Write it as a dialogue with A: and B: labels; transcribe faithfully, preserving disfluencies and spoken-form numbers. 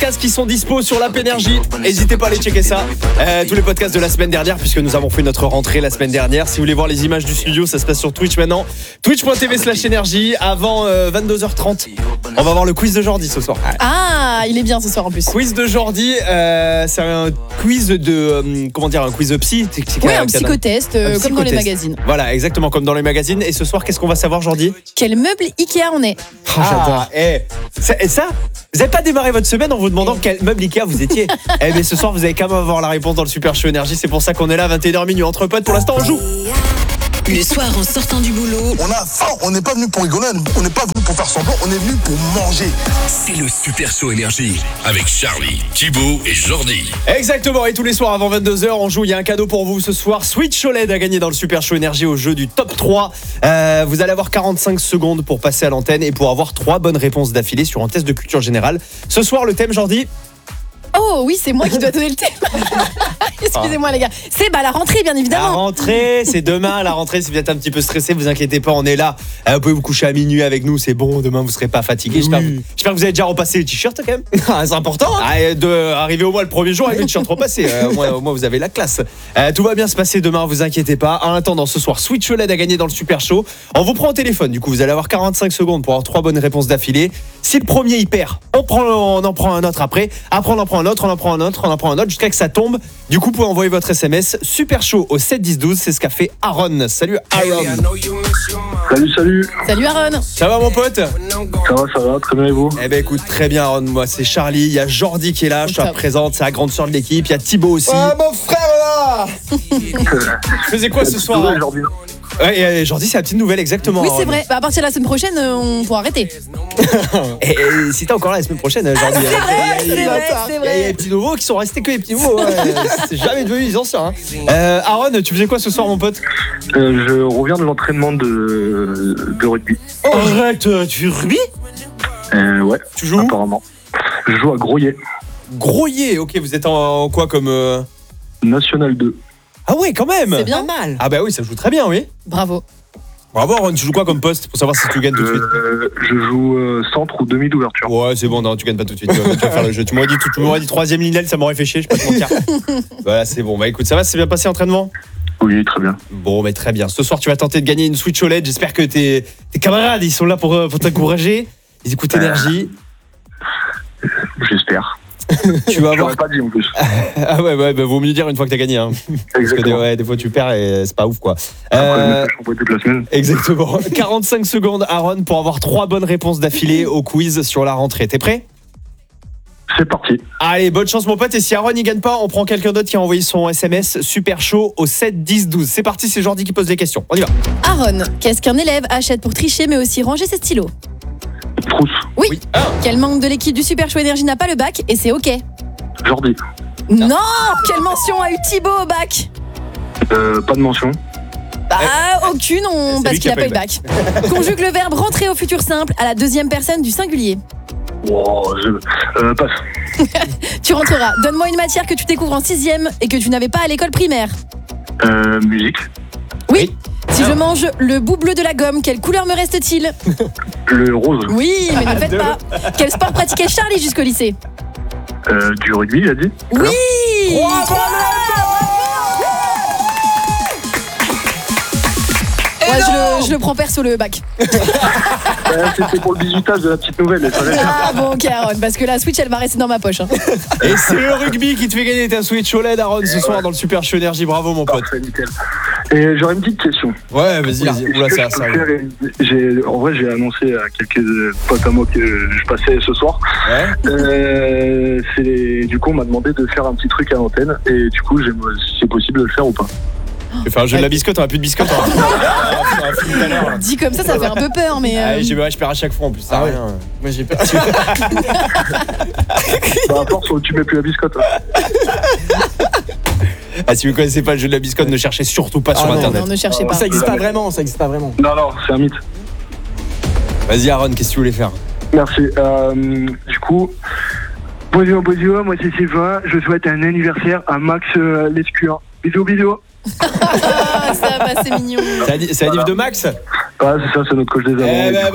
A: podcasts qui sont dispo sur l'app Énergie. N'hésitez pas à aller checker ça. Euh, tous les podcasts de la semaine dernière, puisque nous avons fait notre rentrée la semaine dernière. Si vous voulez voir les images du studio, ça se passe sur Twitch maintenant. Twitch.tv slash énergie. Avant euh, vingt-deux heures trente, on va voir le quiz de Jordi ce soir.
B: Ah, il est bien ce soir en plus.
A: Quiz de Jordi, euh, c'est un quiz de euh, comment dire, un quiz psy.
B: Oui, un psychotest, euh,
A: un
B: comme dans les
A: psychotest.
B: magazines.
A: Voilà, exactement comme dans les magazines. Et ce soir, qu'est-ce qu'on va savoir, Jordi?
B: Quel meuble Ikea on est?
A: Oh, j'adore. Eh, ça, et ça, vous n'avez pas démarré votre semaine en vous demandant quel meuble Ikea vous étiez. Eh mais ce soir, vous allez quand même avoir la réponse dans le Super Show Énergie. C'est pour ça qu'on est là à vingt et une heures minuit entre potes. Pour l'instant, on joue.
C: Le soir en sortant du boulot,
D: On a faim, on n'est pas venu pour rigoler, on n'est pas venu pour faire semblant, on est venu pour manger.
E: C'est le Super Show Énergie avec Charlie, Thibaut et Jordi.
A: Exactement, et tous les soirs avant vingt-deux heures, on joue. Il y a un cadeau pour vous ce soir. Switch O L E D à gagner dans le Super Show Énergie au jeu du top trois. Euh, vous allez avoir quarante-cinq secondes pour passer à l'antenne et pour avoir trois bonnes réponses d'affilée sur un test de culture générale. Ce soir, le thème, Jordi.
B: Oh oui, c'est moi qui dois donner le thème. Excusez-moi les gars. C'est bah la rentrée bien
A: La
B: évidemment.
A: rentrée, c'est demain. La rentrée, si vous êtes un petit peu stressé, vous inquiétez pas, on est là. Euh, vous pouvez vous coucher à minuit avec nous, c'est bon. Demain, vous serez pas fatigué. J'espère,
F: Oui.
A: j'espère que vous avez déjà repassé les t-shirts quand même.
F: Ah, c'est important. Hein.
A: Ah, et de arriver au moins le premier jour avec le t-shirt repassé. Euh, au, moins, au moins, vous avez la classe. Euh, tout va bien se passer demain, vous inquiétez pas. En attendant, ce soir, Switch O L E D à gagner dans le Super Show. On vous prend au téléphone. Du coup, vous allez avoir quarante-cinq secondes pour avoir trois bonnes réponses d'affilée. Si le premier il perd, on, prend, on en prend un autre après. Après, on en prend un autre, on en prend un autre, on en prend un autre jusqu'à que ça tombe. Du coup, vous pouvez envoyer votre S M S Super Show au sept dix douze. C'est ce qu'a fait Aaron. Salut Aaron.
G: Salut, salut.
B: Salut Aaron.
A: Ça va mon pote?
G: Ça va, ça va, très bien et vous?
A: Eh ben écoute, très bien Aaron. Moi, c'est Charlie. Il y a Jordi qui est là. Je te la
B: Top.
A: présente. C'est la grande sœur de l'équipe. Il y a Thibaut aussi.
F: Ah, mon frère là.
A: Tu faisais quoi ce soir hein
G: Aujourd'hui.
A: Ouais, et, euh, Jordi, c'est la petite nouvelle, exactement.
B: Oui, c'est
A: Aaron.
B: vrai. Bah, à partir de la semaine prochaine, euh, on pourra arrêter.
A: Et, et si t'es encore là la semaine prochaine, Jordi.
B: C'est vrai, c'est vrai, c'est
A: Il y a les
B: vrai.
A: petits nouveaux qui sont restés que les petits nouveaux. Ouais. C'est jamais devenu les anciens. Hein. Euh, Aaron, tu faisais quoi ce soir, mon pote?
G: Euh, je reviens de l'entraînement de, de rugby.
A: Arrête, tu rugby?
G: Euh, ouais,
A: Tu joues où?
G: apparemment. Je joue à Groyer,
A: Groyer, ok, vous êtes en, en quoi comme. euh
G: National deux.
A: Ah ouais, quand même.
B: C'est bien.
F: mal.
A: Ah bah oui, ça joue très bien, oui.
B: Bravo.
A: Bravo, Aaron, tu joues quoi comme poste pour savoir si tu gagnes tout de suite?
G: Euh, je joue euh, centre ou demi d'ouverture.
A: Ouais, c'est bon, non, tu gagnes pas tout de suite. Tu vas, tu vas faire le jeu. Tu m'aurais dit, tu, tu m'aurais dit troisième ligne, ça m'aurait fait chier, je peux pas te mentir. Voilà, c'est bon. Bah écoute, ça va, c'est bien passé l'entraînement?
G: Oui, très bien.
A: Bon, mais très bien. Ce soir, tu vas tenter de gagner une Switch O L E D. J'espère que tes, tes camarades, ils sont là pour, euh, pour t'encourager. Ils écoutent Énergie.
G: J'espère.
A: Tu vas
G: Je
A: avoir.
G: l'aurais pas dit en plus.
A: Ah ouais, ouais, bah, vaut mieux dire une fois que t'as gagné. Hein. Parce que des,
G: Exactement.
A: ouais, des fois, tu perds et c'est pas ouf, quoi.
G: Après,
A: Euh,
G: je suis toute la semaine.
A: exactement. quarante-cinq secondes, Aaron, pour avoir trois bonnes réponses d'affilée au quiz sur la rentrée. T'es prêt?
G: C'est parti.
A: Allez, bonne chance, mon pote. Et si Aaron il gagne pas, on prend quelqu'un d'autre qui a envoyé son S M S Super Show au sept dix douze. C'est parti, c'est Jordi qui pose les questions. On y va.
B: Aaron, qu'est-ce qu'un élève achète pour tricher mais aussi ranger ses stylos?
G: Trousse.
B: Oui.
A: Oui. Ah.
B: Quel membre de l'équipe du Super Show Énergie n'a pas le bac et c'est ok?
G: Jordi.
B: Non. Quelle mention a eu Thibaut au bac?
G: Euh, pas de mention.
B: Bah aucune, on...
A: C'est
B: parce
A: lui qui
B: qu'il
A: a
B: n'a pas eu le bac. Conjugue le verbe rentrer au futur simple à la deuxième personne du singulier.
G: Wow, je... euh, passe.
B: Tu rentreras. Donne-moi une matière que tu découvres en sixième et que tu n'avais pas à l'école primaire.
G: Euh, musique.
B: Oui. Si je mange le bout bleu de la gomme, quelle couleur me reste-t-il?
G: Le rose.
B: Oui, mais ne le faites pas. Quel sport pratiquait Charlie jusqu'au lycée?
G: Euh, du rugby, il a dit.
B: Oui. Ouais, je, le, je le prends perso le bac.
G: Euh, C'était pour le bisutage de la petite nouvelle. Ça va être-
B: Ah bon, ok Aaron, parce que la Switch elle va rester dans ma poche. Hein.
A: Et c'est le rugby qui te fait gagner ta Switch O L E D, Aaron, ce soir dans le Super Show Énergie. Bravo, mon pote.
G: Parfait, nickel. Et j'aurais une petite question.
A: Ouais, vas-y, vas-y.
G: Est-ce
A: Oula,
G: que
A: ça,
G: je
A: ça.
G: peux faire une- j'ai- En vrai, j'ai annoncé à quelques potes à moi que je passais ce soir.
A: Ouais.
G: Euh, c'est- du coup, on m'a demandé de faire un petit truc à l'antenne. Et du coup, j'ai- c'est possible de le faire ou pas?
A: Je vais faire un jeu de la biscotte, on a plus de biscotte. On va un film tout à l'heure.
B: Dit comme ça, ça fait un peu peur, mais. euh,
A: Ah, j'ai- ouais, je perds à chaque fois en plus. Ça
F: Ah
A: a
F: ouais.
A: rien.
F: Moi j'ai peur.
G: Bah, à force, tu mets plus la biscotte. hein.
A: Ah, si vous connaissez pas le jeu de la biscotte, ne cherchez surtout pas sur
F: Ah non,
A: internet.
B: non, ne cherchez pas.
F: Ça existe pas vraiment, ça existe pas vraiment.
G: Non, non, c'est un mythe.
A: Vas-y, Aaron, qu'est-ce que tu voulais faire?
G: Merci. Euh, du coup, bonjour, bonjour, moi c'est Sylvain. Je souhaite un anniversaire à Max euh, Lescure. Bisous, bisous.
B: Ah, ça va, c'est mignon.
A: C'est la, c'est la div de Max?
G: Ah, c'est ça, c'est notre coach des amours.
A: Eh ben,